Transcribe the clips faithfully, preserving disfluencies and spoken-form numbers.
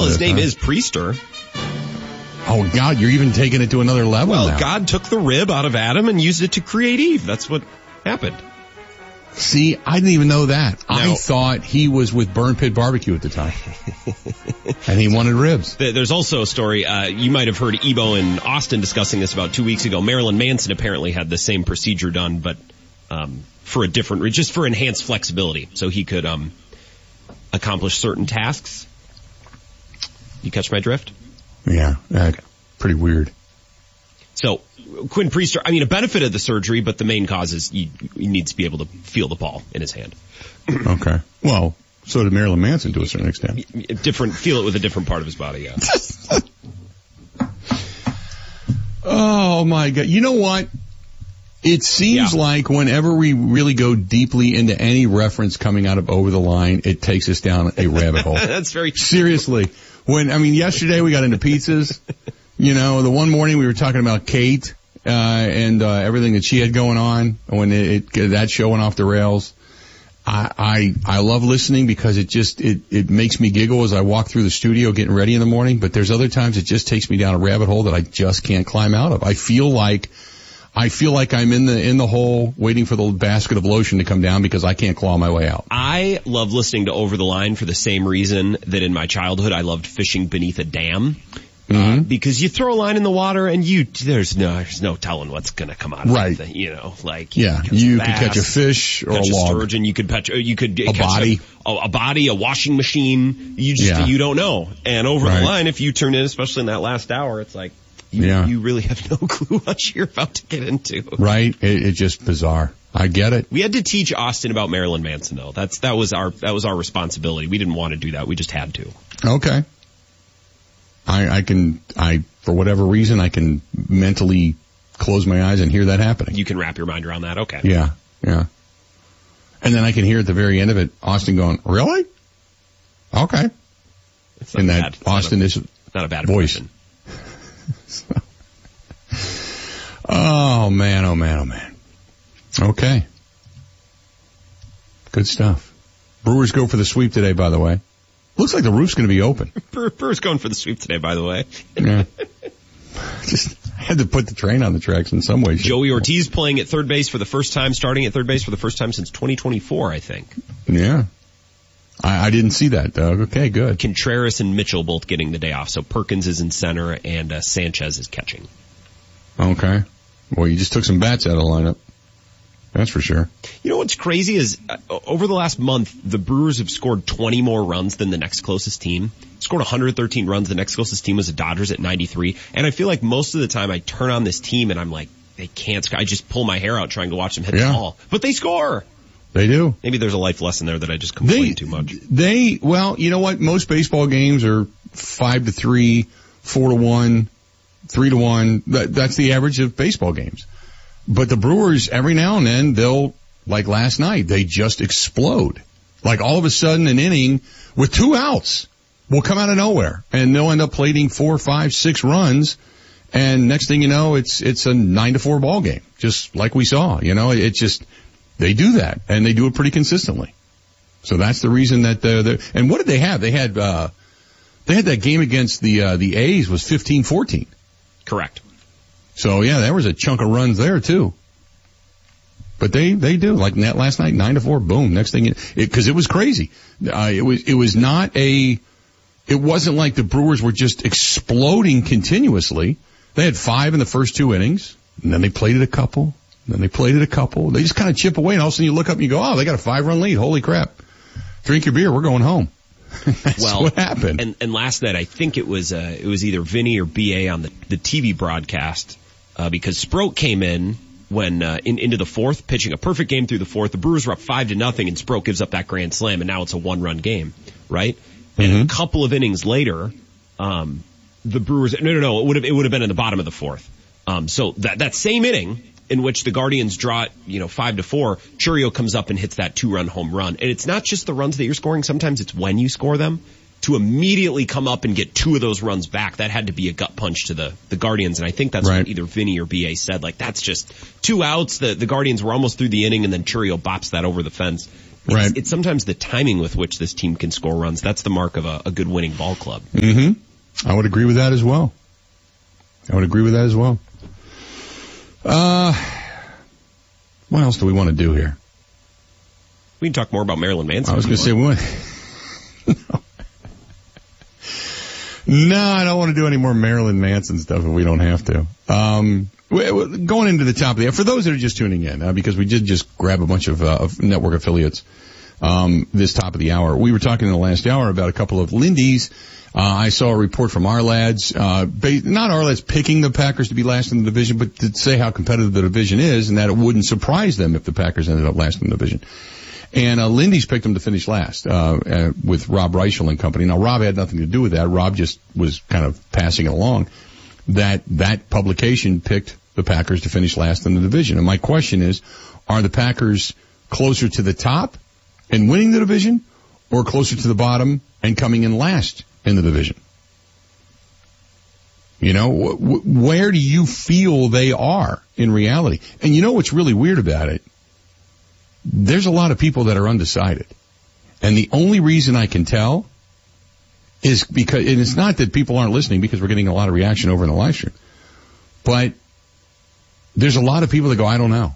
Well, his this, name huh? is Priester. Oh, God, you're even taking it to another level Well, now. God took the rib out of Adam and used it to create Eve. That's what happened. See, I didn't even know that. No. I thought he was with Burn Pit Barbecue at the time. And he wanted ribs. There's also a story, uh, you might have heard Ebo and Austin discussing this about two weeks ago. Marilyn Manson apparently had the same procedure done, but um, for a different, just for enhanced flexibility, so he could um, accomplish certain tasks. You catch my drift? Yeah, uh, pretty weird. So, Quinn Priester, I mean, a benefit of the surgery, but the main cause is he, he needs to be able to feel the ball in his hand. Okay. Well, so did Marilyn Manson to a certain extent. Different, feel it with a different part of his body, yeah. Oh, my God. You know what? It seems Yeah. like whenever we really go deeply into any reference coming out of Over the Line, it takes us down a rabbit hole. That's very true. Seriously. When, I mean, yesterday we got into pizzas. You know, the one morning we were talking about Kate, uh, and, uh, everything that she had going on when it, it that show went off the rails. I, I, I love listening because it just, it, it makes me giggle as I walk through the studio getting ready in the morning, but there's other times it just takes me down a rabbit hole that I just can't climb out of. I feel like, I feel like I'm in the, in the hole waiting for the basket of lotion to come down because I can't claw my way out. I love listening to Over the Line for the same reason that in my childhood I loved fishing beneath a dam. Mm-hmm. Uh, because you throw a line in the water and you, there's no, there's no telling what's gonna come out of Right. it. You know, like, Yeah, catch you a could catch a bass, fish or catch a a log. sturgeon, you could catch, you could A catch body. A, a body, a washing machine. You just, Yeah. you don't know. And over Right. the line, if you turn in, especially in that last hour, it's like, you, Yeah. you really have no clue what you're about to get into. Right? It, it's just bizarre. I get it. We had to teach Austin about Marilyn Manson though. That's, that was our, that was our responsibility. We didn't want to do that. We just had to. Okay. I, I can, I, for whatever reason, I can mentally close my eyes and hear that happening. You can wrap your mind around that. Okay. Yeah, yeah. And then I can hear at the very end of it, Austin going, really? Okay. It's not In bad. that It's not Austin a, is not a bad voice. impression. Oh man, oh man, oh man. Okay. Good stuff. Brewers go for the sweep today, by the way. Looks like the roof's going to be open. Brewer's going for the sweep today, by the way. Yeah. Just had to put the train on the tracks in some way. Joey Ortiz playing at third base for the first time, starting at third base for the first time since twenty twenty-four, I think. Yeah. I, I didn't see that, Doug. Okay, good. Contreras and Mitchell both getting the day off, so Perkins is in center and uh, Sanchez is catching. Okay. Well, you just took some bats out of the lineup. That's for sure. You know what's crazy is uh, over the last month, the Brewers have scored twenty more runs than the next closest team. Scored one hundred thirteen runs. The next closest team was the Dodgers at ninety-three. And I feel like most of the time I turn on this team and I'm like, they can't score. I just pull my hair out trying to watch them hit Yeah. the ball. But they score. They do. Maybe there's a life lesson there that I just complain They, too much. they, well, you know what? Most baseball games are five to three, four to one, three to one. That, that's the average of baseball games. But the Brewers, every now and then, they'll, like last night, they just explode. Like all of a sudden an inning with two outs will come out of nowhere and they'll end up plating four, five, six runs. And next thing you know, it's, it's a nine to four ball game. Just like we saw, you know, it's just, they do that and they do it pretty consistently. So that's the reason that the, the and what did they have? They had, uh, they had that game against the, uh, the A's was fifteen fourteen. Correct. So yeah, there was a chunk of runs there too. But they, they do, like that last night, nine to four, boom, next thing, it, it cause it was crazy. Uh, it was, it was not a, it wasn't like the Brewers were just exploding continuously. They had five in the first two innings, and then they played it a couple, and then they played it a couple. They just kind of chip away, and all of a sudden you look up and you go, oh, they got a five run lead, holy crap. Drink your beer, we're going home. That's well, what happened. And, and last night, I think it was, uh, it was either Vinny or B A on the, the T V broadcast, uh, because Sproat came in when, uh, in, into the fourth, pitching a perfect game through the fourth. The Brewers were up five to nothing and Sproat gives up that grand slam and now it's a one run game, right? And Mm-hmm. a couple of innings later, um, the Brewers, no, no, no, it would have, it would have been in the bottom of the fourth. Um, so that, that same inning in which the Guardians draw it, you know, five to four, Churio comes up and hits that two run home run. And it's not just the runs that you're scoring. Sometimes it's when you score them. To immediately come up and get two of those runs back, that had to be a gut punch to the, the Guardians. And I think that's right. what either Vinny or B A said. Like, that's just two outs. The, the Guardians were almost through the inning and then Churio bops that over the fence. It's, right. it's sometimes the timing with which this team can score runs. That's the mark of a, a good winning ball club. Mm-hmm. I would agree with that as well. I would agree with that as well. Uh, what else do we want to do here? We can talk more about Marilyn Manson. I was going to say, we want... no. no, I don't want to do any more Marilyn Manson stuff if we don't have to. Um, going into the top of the hour, for those that are just tuning in, uh, because we did just grab a bunch of, uh, of network affiliates, um, this top of the hour. We were talking in the last hour about a couple of Lindy's. Uh, I saw a report from our lads, uh, ba- not our lads picking the Packers to be last in the division, but to say how competitive the division is and that it wouldn't surprise them if the Packers ended up last in the division. And, uh, Lindy's picked them to finish last, uh, uh, with Rob Reichel and company. Now, Rob had nothing to do with that. Rob just was kind of passing it along. That, that publication picked the Packers to finish last in the division. And my question is, are the Packers closer to the top and winning the division or closer to the bottom and coming in last in the division? You know, wh- wh- where do you feel they are in reality? And you know what's really weird about it? There's a lot of people that are undecided. And the only reason I can tell is because, and it's not that people aren't listening because we're getting a lot of reaction over in the live stream, but there's a lot of people that go, I don't know.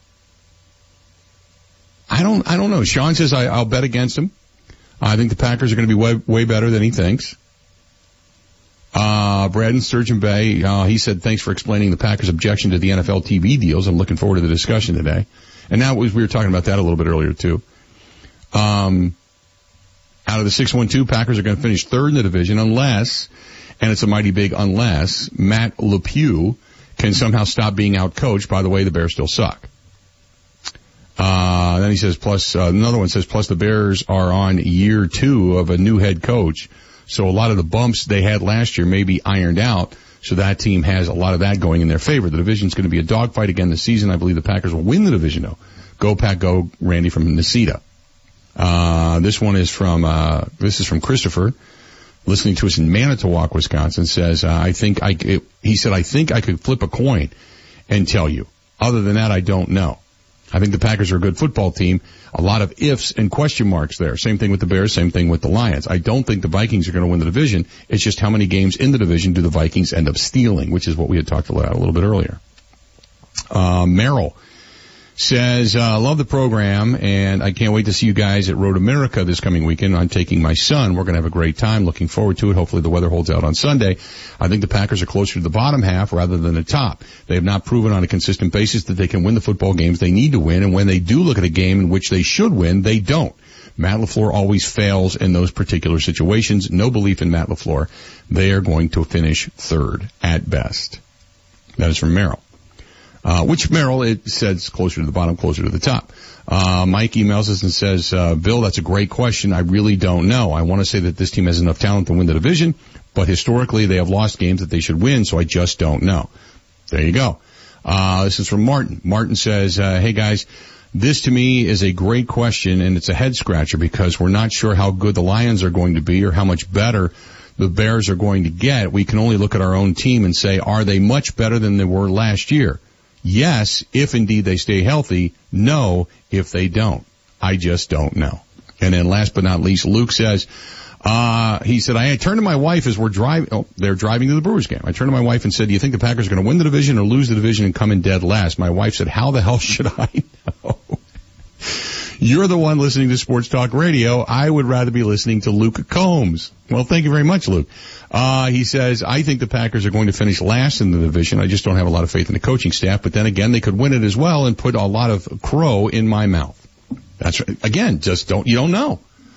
I don't, I don't know. Sean says I, I'll bet against him. I think the Packers are going to be way, way better than he thinks. Uh, Brad in Sturgeon Bay, uh, he said, thanks for explaining the Packers' objection to the N F L T V deals. I'm looking forward to the discussion today. And now we were talking about that a little bit earlier too. Um, out of the six one two, Packers are going to finish third in the division unless, and it's a mighty big unless, Matt LePew can somehow stop being outcoached. By the way, the Bears still suck. Uh, then he says, plus, uh, another one says, plus the Bears are on year two of a new head coach. So a lot of the bumps they had last year may be ironed out. So that team has a lot of that going in their favor. The division's going to be a dogfight again this season. I believe the Packers will win the division though. Go Pack, go, Randy from Nacita. Uh, this one is from, uh, this is from Christopher, listening to us in Manitowoc, Wisconsin, says, uh, I think I, it, he said, I think I could flip a coin and tell you. Other than that, I don't know. I think the Packers are a good football team. A lot of ifs and question marks there. Same thing with the Bears, same thing with the Lions. I don't think the Vikings are going to win the division. It's just how many games in the division do the Vikings end up stealing, which is what we had talked about a little bit earlier. Uh, Merrill says, uh, love the program, and I can't wait to see you guys at Road America this coming weekend. I'm taking my son. We're going to have a great time. Looking forward to it. Hopefully the weather holds out on Sunday. I think the Packers are closer to the bottom half rather than the top. They have not proven on a consistent basis that they can win the football games they need to win, and when they do look at a game in which they should win, they don't. Matt LaFleur always fails in those particular situations. No belief in Matt LaFleur. They are going to finish third at best. That is from Merrill. Uh, which Merrill, it says closer to the bottom, closer to the top. Uh, Mike emails us and says, uh, Bill, that's a great question. I really don't know. I want to say that this team has enough talent to win the division, but historically they have lost games that they should win, so I just don't know. There you go. Uh, this is from Martin. Martin says, uh, hey guys, this to me is a great question and it's a head scratcher because we're not sure how good the Lions are going to be or how much better the Bears are going to get. We can only look at our own team and say, are they much better than they were last year? Yes, if indeed they stay healthy. No, if they don't. I just don't know. And then last but not least, Luke says, uh, he said, I turned to my wife as we're driving, oh, they're driving to the Brewers game. I turned to my wife and said, do you think the Packers are going to win the division or lose the division and come in dead last? My wife said, how the hell should I know? You're the one listening to Sports Talk Radio. I would rather be listening to Luke Combs. Well, thank you very much, Luke. Uh, he says, I think the Packers are going to finish last in the division. I just don't have a lot of faith in the coaching staff, but then again, they could win it as well and put a lot of crow in my mouth. That's right. Again, just don't, you don't know.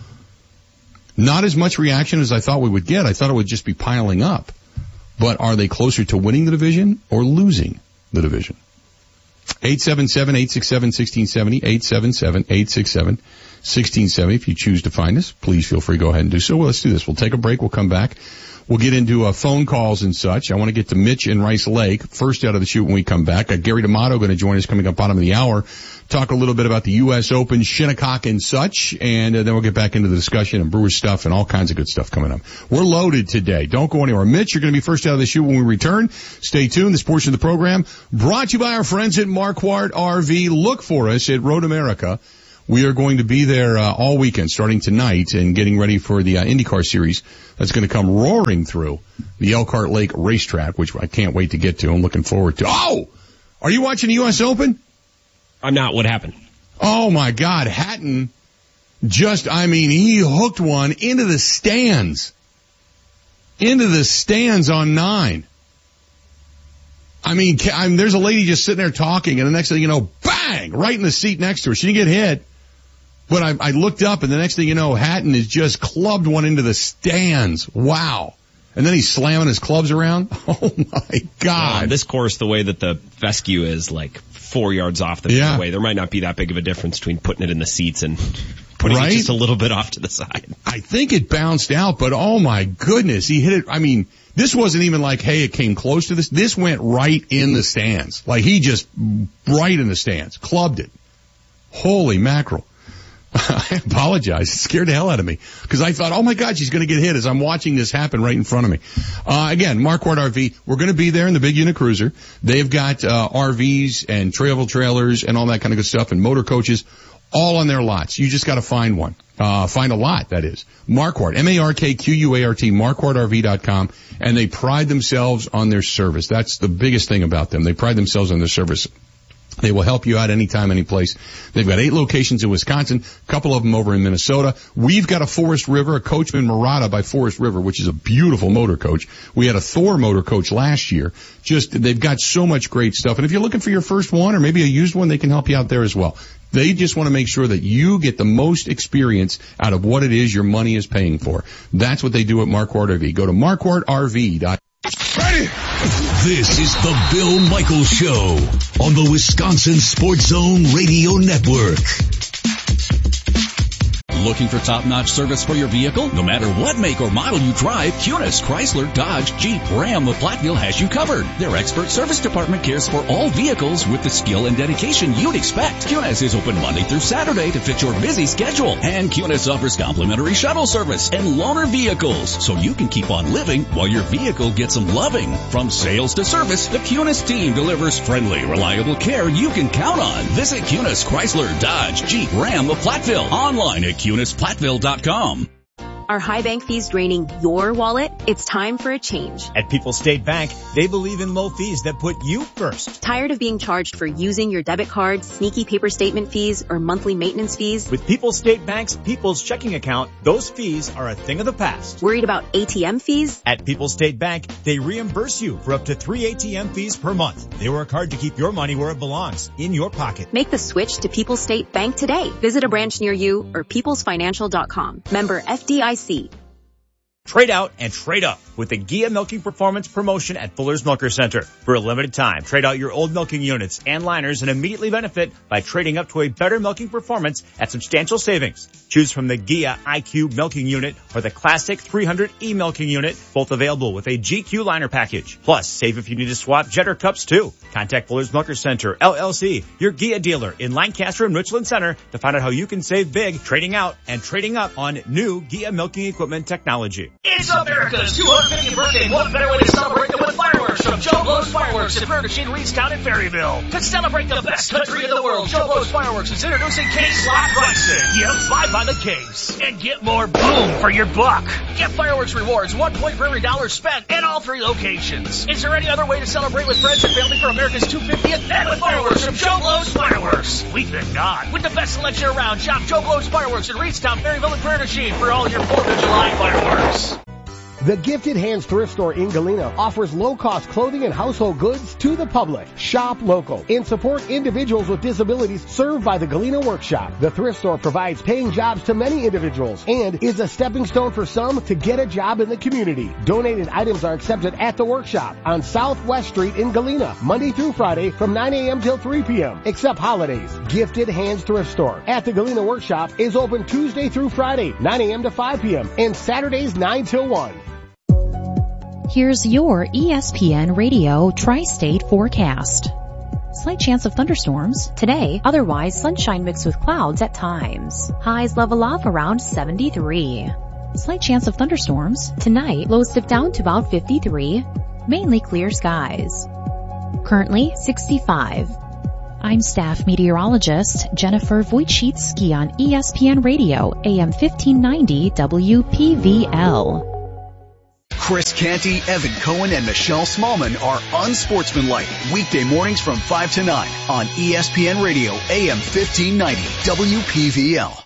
Not as much reaction as I thought we would get. I thought it would just be piling up. But are they closer to winning the division or losing the division? eight seven seven, eight six seven, one six seven zero, eight seven seven, eight six seven, one six seven zero. If you choose to find us, please feel free to go ahead and do so. Well, let's do this. We'll take a break. We'll come back. We'll get into uh, phone calls and such. I want to get to Mitch in Rice Lake first out of the chute when we come back. Uh, Gary D'Amato going to join us coming up bottom of the hour. Talk a little bit about the U S Open, Shinnecock and such, and uh, then we'll get back into the discussion and Brewers stuff and all kinds of good stuff coming up. We're loaded today. Don't go anywhere. Mitch, you're going to be first out of the chute when we return. Stay tuned. This portion of the program brought to you by our friends at Marquardt R V. Look for us at Road America. We are going to be there uh, all weekend, starting tonight, and getting ready for the uh, IndyCar series that's going to come roaring through the Elkhart Lake racetrack, which I can't wait to get to. I'm looking forward to. Oh! Are you watching the U S Open? I'm not. What happened? Oh, my God. Hatton just, I mean, he hooked one into the stands. Into the stands on nine. I mean, I mean, there's a lady just sitting there talking, and the next thing you know, bang, right in the seat next to her. She didn't get hit, but I, I looked up, and the next thing you know, Hatton has just clubbed one into the stands. Wow. And then he's slamming his clubs around. Oh, my God. Uh, this course, the way that the fescue is, like, four yards off the yeah. fairway, there might not be that big of a difference between putting it in the seats and putting right? it just a little bit off to the side. I think it bounced out, but oh, my goodness, he hit it. I mean, this wasn't even like, hey, it came close to this. This went right in the stands. Like, he just right in the stands. Clubbed it. Holy mackerel. I apologize. It scared the hell out of me. Because I thought, oh, my God, she's going to get hit as I'm watching this happen right in front of me. Uh, again, Marquardt R V, we're going to be there in the big unit cruiser. They've got uh, R Vs and travel trailers and all that kind of good stuff and motor coaches all on their lots. You just got to find one. Uh, find a lot, that is. Marquardt, M A R K Q U A R T, Marquardt R V dot com, and they pride themselves on their service. That's the biggest thing about them. They pride themselves on their service. They will help you out anytime, any place. They've got eight locations in Wisconsin, a couple of them over in Minnesota. We've got a Forest River, a Coachman Murata by Forest River, which is a beautiful motor coach. We had a Thor motor coach last year. Just, they've got so much great stuff. And if you're looking for your first one or maybe a used one, they can help you out there as well. They just want to make sure that you get the most experience out of what it is your money is paying for. That's what they do at Marquardt R V. Go to Marquardt R V dot com. Ready? This is the Bill Michaels Show on the Wisconsin Sports Zone Radio Network. Looking for top-notch service for your vehicle? No matter what make or model you drive, Kunis, Chrysler, Dodge, Jeep, Ram, of Platteville has you covered. Their expert service department cares for all vehicles with the skill and dedication you'd expect. Kunis is open Monday through Saturday to fit your busy schedule. And Kunis offers complimentary shuttle service and loaner vehicles, so you can keep on living while your vehicle gets some loving. From sales to service, the Kunis team delivers friendly, reliable care you can count on. Visit Kunis, Chrysler, Dodge, Jeep, Ram of Platteville online at Kunis Platteville dot com. Are high bank fees draining your wallet? It's time for a change. At People's State Bank, they believe in low fees that put you first. Tired of being charged for using your debit card, sneaky paper statement fees, or monthly maintenance fees? With People's State Bank's People's Checking Account, those fees are a thing of the past. Worried about A T M fees? At People's State Bank, they reimburse you for up to three A T M fees per month. They work hard to keep your money where it belongs, in your pocket. Make the switch to People's State Bank today. Visit a branch near you or peoples financial dot com. Member F D I C. Trade out and trade up with the Gia Milking Performance promotion at Fuller's Milker Center. For a limited time, trade out your old milking units and liners and immediately benefit by trading up to a better milking performance at substantial savings. Choose from the Gia I Q Milking Unit or the Classic three hundred E Milking Unit, both available with a G Q liner package. Plus, save if you need to swap Jetter cups too. Contact Fuller's Milker Center, L L C, your Gia dealer in Lancaster and Richland Center to find out how you can save big trading out and trading up on new Gia milking equipment technology. It's America's two hundred fiftieth birthday. What better way to celebrate than with fireworks from Joe Blow's Fireworks in Prairie du Chien, Reedstown, and Ferryville. To celebrate the best country in the world, Joe Blow's Fireworks is introducing case lot pricing. Yep, buy by the case and get more boom for your buck. Get fireworks rewards, one point for every dollar spent at all three locations. Is there any other way to celebrate with friends and family for America's two hundred fiftieth and with fireworks from Joe Blow's Fireworks? We think not. With the best selection around, shop Joe Blow's Fireworks in Reedstown, Ferryville, and Prairie du Chien for all your fourth of July fireworks. The Gifted Hands Thrift Store in Galena offers low-cost clothing and household goods to the public. Shop local and support individuals with disabilities served by the Galena Workshop. The thrift store provides paying jobs to many individuals and is a stepping stone for some to get a job in the community. Donated items are accepted at the workshop on Southwest Street in Galena, Monday through Friday from nine a.m. till three p.m. except holidays. Gifted Hands Thrift Store at the Galena Workshop is open Tuesday through Friday, nine a.m. to five p.m. and Saturdays nine till one. Here's your E S P N Radio Tri-State forecast. Slight chance of thunderstorms today, otherwise sunshine mixed with clouds at times. Highs level off around seventy-three. Slight chance of thunderstorms tonight, lows dip down to about fifty-three, mainly clear skies. Currently sixty-five. I'm staff meteorologist Jennifer Wojcicki on E S P N Radio, A M fifteen ninety W P V L. Chris Canty, Evan Cohen, and Michelle Smallman are Unsportsmanlike, weekday mornings from five to nine on E S P N Radio, A M fifteen ninety W P V L.